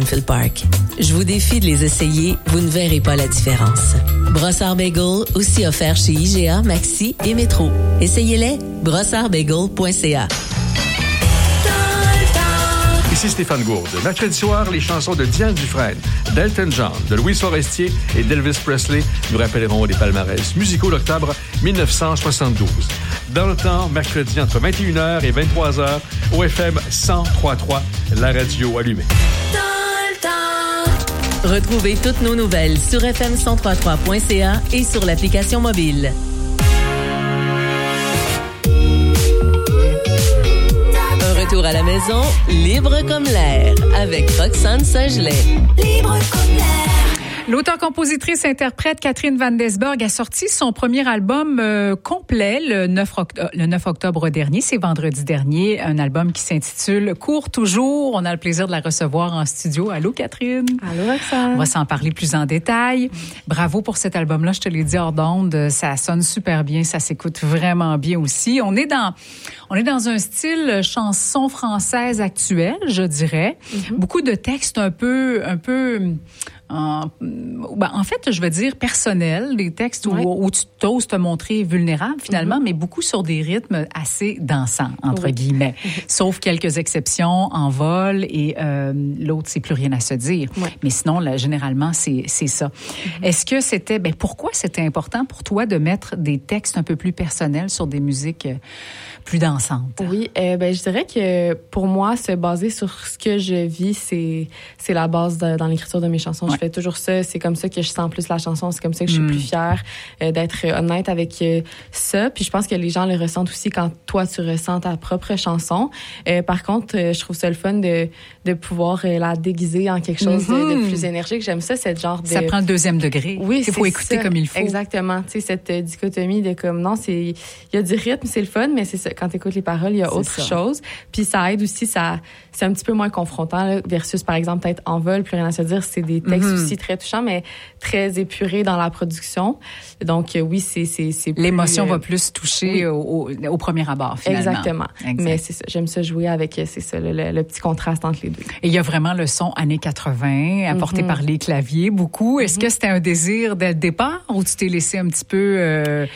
Greenfield Park. Je vous défie de les essayer, vous ne verrez pas la différence. Brossard Bagel, aussi offert chez IGA, Maxi et Métro. Essayez-les, brossardbagel.ca. Ici Stéphane Gourde. Mercredi soir, les chansons de Diane Dufresne, d'Elton John, de Louis Forestier et d'Elvis Presley nous rappelleront les palmarès musicaux d'octobre 1972. Dans le temps, mercredi entre 21h et 23h, au FM 103.3, la radio allumée. Retrouvez toutes nos nouvelles sur fm1033.ca et sur l'application mobile. Retour à la maison, libre comme l'air, avec Roxane Saint-Gelais. Libre comme l'air. L'auteure-compositrice-interprète Catherine Van Desburg a sorti son premier album complet le 9 octobre dernier. C'est vendredi dernier. Un album qui s'intitule « Cours toujours ». On a le plaisir de la recevoir en studio. Allô, Catherine. Allô, Roxane. On va s'en parler plus en détail. Bravo pour cet album-là. Je te l'ai dit hors d'onde. Ça sonne super bien. Ça s'écoute vraiment bien aussi. On est dans un style chanson française actuelle, je dirais. Mm-hmm. Beaucoup de textes un peu en fait, je veux dire personnel, des textes où tu t'oses te montrer vulnérable finalement, mais beaucoup sur des rythmes assez dansants, entre guillemets. Sauf quelques exceptions en vol et l'autre, c'est plus rien à se dire. Mais sinon, là, généralement, c'est ça. Est-ce que c'était... pourquoi c'était important pour toi de mettre des textes un peu plus personnels sur des musiques plus dansantes? Oui, je dirais que pour moi, se baser sur ce que je vis, c'est la base dans l'écriture de mes chansons. Je fais toujours ça. C'est comme ça que je sens plus la chanson. C'est comme ça que je suis plus fière d'être honnête avec ça. Puis je pense que les gens le ressentent aussi quand toi, tu ressens ta propre chanson. Par contre, je trouve ça le fun de pouvoir la déguiser en quelque chose de plus énergique. J'aime ça, cette genre de... Ça prend le deuxième degré. Oui, il faut écouter comme il faut. Exactement. Tu sais, cette dichotomie de comme, non, il y a du rythme, c'est le fun, mais c'est ça. Quand tu écoutes les paroles, il y a autre chose. Puis ça aide aussi, c'est un petit peu moins confrontant, là, versus, par exemple, peut-être En vol, plus rien à se dire, c'est des textes aussi très touchants, mais très épurés dans la production. Donc, oui, c'est l'émotion va plus toucher au premier abord, finalement. Exactement. Mais c'est ça, j'aime ça jouer avec, c'est ça, le petit contraste entre les deux. Et il y a vraiment le son années 80, apporté par les claviers, beaucoup. Est-ce que c'était un désir dès le départ ou tu t'es laissé un petit peu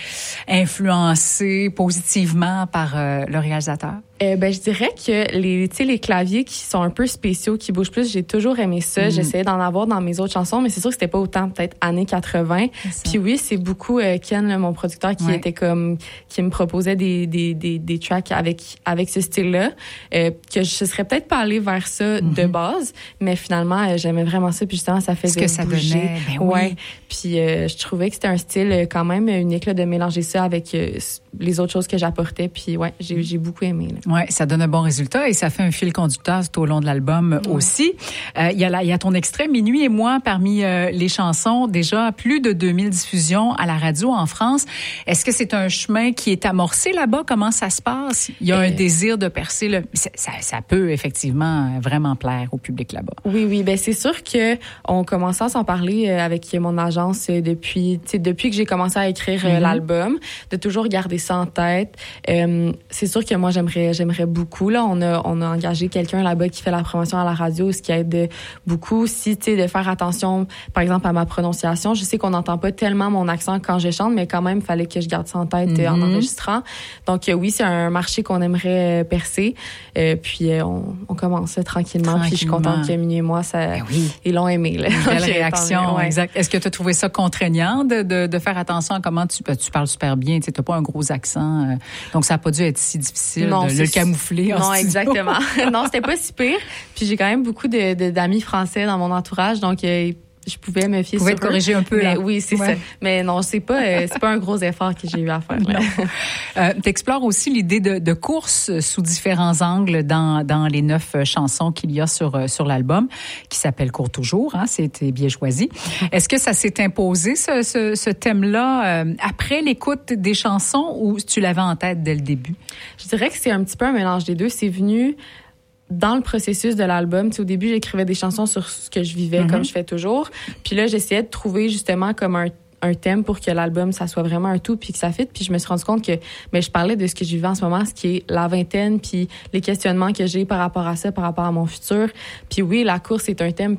influencer positivement par le réalisateur? Je dirais que les claviers qui sont un peu spéciaux, qui bougent plus, j'ai toujours aimé ça. J'essayais d'en avoir dans mes autres chansons, mais c'est sûr que c'était pas autant peut-être années 80. Puis oui, c'est beaucoup Ken, là, mon producteur, qui était qui me proposait des tracks avec ce style-là, que je serais peut-être pas allée vers ça de base, mais finalement j'aimais vraiment ça. Puis justement, ça faisait ça bouger. Donnait, Puis je trouvais que c'était un style quand même unique là, de mélanger ça avec les autres choses que j'apportais. Puis j'ai beaucoup aimé. Oui, ça donne un bon résultat et ça fait un fil conducteur tout au long de l'album aussi. Il y a ton extrait Minuit et moi parmi les chansons. Déjà plus de 2000 diffusions à la radio en France. Est-ce que c'est un chemin qui est amorcé là-bas? Comment ça se passe? Il y a un désir de percer. Ça peut effectivement vraiment plaire au public là-bas. Oui. C'est sûr que on commençait à s'en parler avec mon agence depuis que j'ai commencé à écrire l'album, de toujours garder ça en tête. C'est sûr que moi, j'aimerais beaucoup. Là, on a engagé quelqu'un là-bas qui fait la promotion à la radio, ce qui aide beaucoup aussi, de faire attention, par exemple, à ma prononciation. Je sais qu'on n'entend pas tellement mon accent quand je chante, mais quand même, il fallait que je garde ça en tête en enregistrant. Donc, oui, c'est un marché qu'on aimerait percer. Puis, on commence tranquillement. Puis, je suis contente que Minuit et moi, ils l'ont aimé. Là. Belle réaction, exact. Est-ce que tu as trouvé ça contraignant de faire attention à comment tu parles super bien, tu n'as pas un gros accent, donc ça n'a pas dû être si difficile de le camoufler en studio. Exactement. Non, c'était pas si pire. Puis j'ai quand même beaucoup d'amis français dans mon entourage, donc je pouvais me fier sur eux. Te corriger un peu, là. Oui, c'est ça. Mais non, c'est pas un gros effort que j'ai eu à faire. T'explores aussi l'idée de course sous différents angles dans les 9 chansons qu'il y a sur l'album, qui s'appelle Cours toujours, hein, c'était bien choisi. Est-ce que ça s'est imposé, ce thème-là, après l'écoute des chansons, ou tu l'avais en tête dès le début? Je dirais que c'est un petit peu un mélange des deux. C'est venu dans le processus de l'album. Au début, j'écrivais des chansons sur ce que je vivais, comme je fais toujours. Puis là, j'essayais de trouver justement comme un thème pour que l'album, ça soit vraiment un tout, puis que ça fitte. Puis je me suis rendu compte que je parlais de ce que je vivais en ce moment, ce qui est la vingtaine, puis les questionnements que j'ai par rapport à ça, par rapport à mon futur. Puis oui, la course est un thème